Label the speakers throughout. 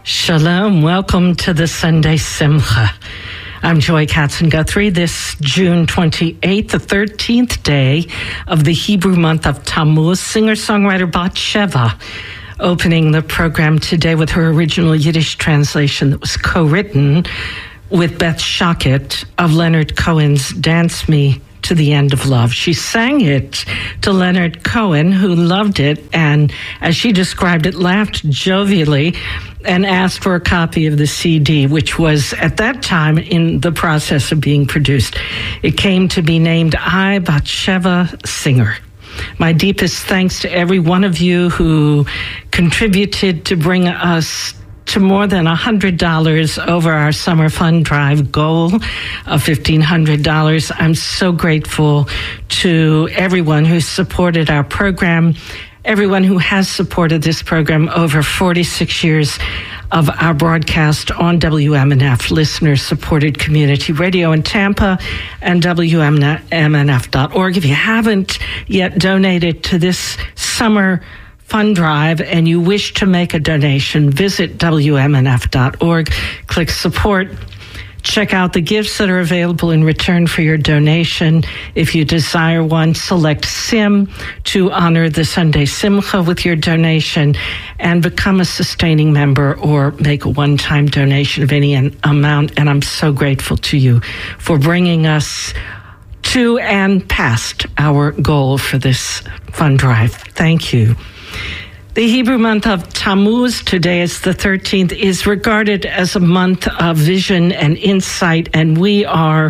Speaker 1: Shalom. Welcome to the Sunday Simcha. I'm Joy Katzen-Guthrie. This June 28th, the 13th day of the Hebrew month of Tammuz, singer-songwriter Bat Sheva opening the program today with her original Yiddish translation that was co-written with Beth Shackett of Leonard Cohen's Dance Me to the End of Love. She sang it to Leonard Cohen, who loved it, and as she described it, laughed jovially and asked for a copy of the CD, which was at that time in the process of being produced. It came to be named I, Bat Sheva Singer. My deepest thanks to every one of you who contributed to bring us to more than $100 over our summer fund drive goal of $1,500. I'm so grateful to everyone who supported our program, everyone who has supported this program over 46 years of our broadcast on WMNF, listener-supported community radio in Tampa, and WMNF.org. If you haven't yet donated to this summer fund drive and you wish to make a donation, visit WMNF.org, click support, check out the gifts that are available in return for your donation. If you desire one, select SIM to honor the Sunday Simcha with your donation and become a sustaining member or make a one-time donation of any amount. And I'm so grateful to you for bringing us to and past our goal for this fund drive. Thank you. The Hebrew month of Tammuz, today is the 13th, is regarded as a month of vision and insight, and we are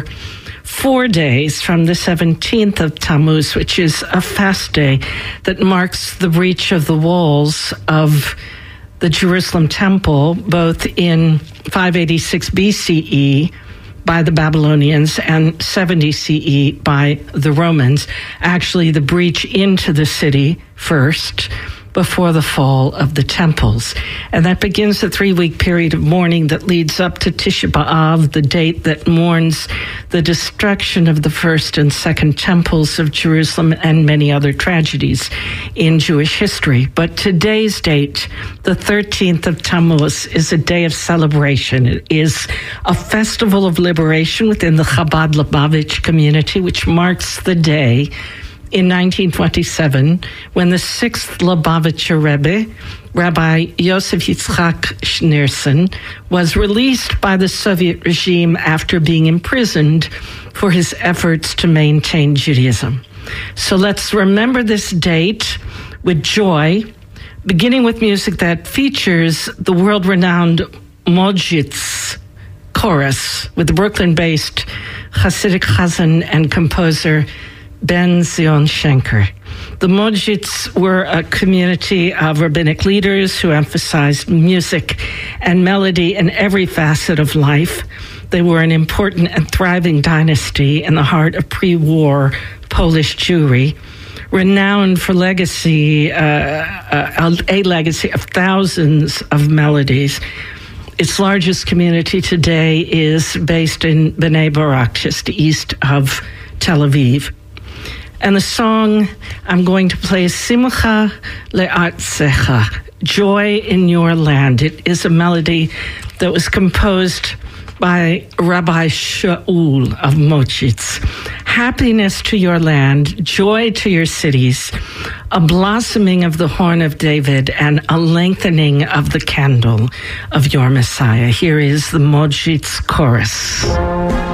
Speaker 1: 4 days from the 17th of Tammuz, which is a fast day that marks the breach of the walls of the Jerusalem temple, both in 586 BCE by the Babylonians and 70 CE by the Romans. Actually, the breach into the city first, before the fall of the temples. And that begins a 3-week period of mourning that leads up to Tisha B'Av, the date that mourns the destruction of the first and second temples of Jerusalem and many other tragedies in Jewish history. But today's date, the 13th of Tammuz, is a day of celebration. It is a festival of liberation within the Chabad Lubavitch community, which marks the day in 1927, when the 6th Lubavitcher Rebbe, Rabbi Yosef Yitzchak Schneerson, was released by the Soviet regime after being imprisoned for his efforts to maintain Judaism. So let's remember this date with joy, beginning with music that features the world-renowned Modzitz chorus with the Brooklyn-based Hasidic chazan and composer Ben Zion Shenker. The Modzitz were a community of rabbinic leaders who emphasized music and melody in every facet of life. They were an important and thriving dynasty in the heart of pre-war Polish Jewry, renowned for a legacy of thousands of melodies. Its largest community today is based in Bnei Barak, just east of Tel Aviv. And the song I'm going to play is Simcha Le'artzecha, Joy in Your Land. It is a melody that was composed by Rabbi Shaul of Modzitz. Happiness to your land, joy to your cities, a blossoming of the horn of David, and a lengthening of the candle of your Messiah. Here is the Modzitz chorus.